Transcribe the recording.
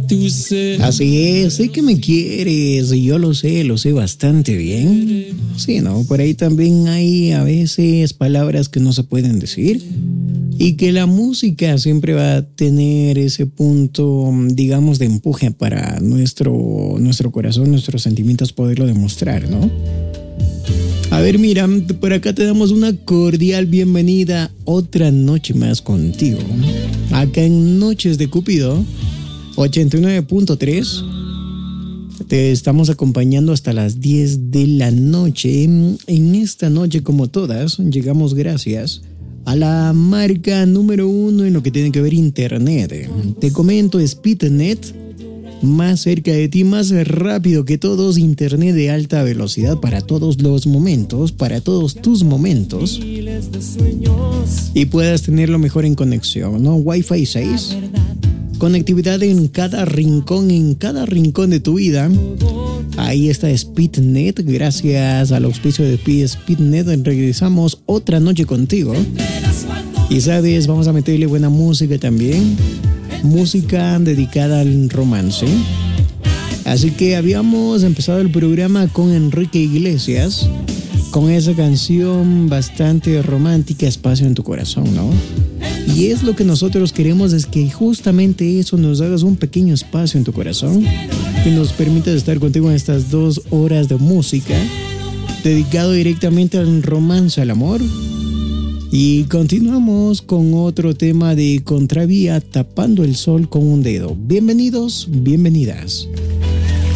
Así es, sé que me quieres, y yo lo sé bastante bien. Sí, ¿no? Por ahí también hay a veces palabras que no se pueden decir y que la música siempre va a tener ese punto, digamos, de empuje para nuestro corazón, nuestros sentimientos, poderlo demostrar, ¿no? A ver, mira, por acá te damos una cordial bienvenida otra noche más contigo. Acá en Noches de Cupido 89.3. Te estamos acompañando hasta las 10 de la noche. En esta noche, como todas, llegamos gracias a la marca número 1 en lo que tiene que ver internet. Te comento, Speednet, más cerca de ti, más rápido que todos, internet de alta velocidad para todos los momentos, para todos tus momentos, y puedas tenerlo mejor en conexión, ¿no? Wi-Fi 6, conectividad en cada rincón de tu vida. Ahí está Speednet, gracias al auspicio de Speednet. Regresamos otra noche contigo. Y sabes, vamos a meterle buena música también. Música dedicada al romance. Así que habíamos empezado el programa con Enrique Iglesias, con esa canción bastante romántica, Espacio en tu corazón, ¿no? Y es lo que nosotros queremos, es que justamente eso, nos hagas un pequeño espacio en tu corazón, que nos permita estar contigo en estas 2 horas de música, dedicado directamente al romance, al amor. Y continuamos con otro tema de Contravía, Tapando el sol con un dedo. Bienvenidos, bienvenidas.